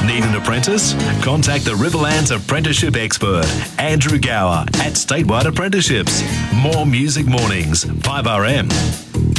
Need an apprentice? Contact the Riverlands apprenticeship expert, Andrew Gower at Statewide Apprenticeships. More Music Mornings, 5RM.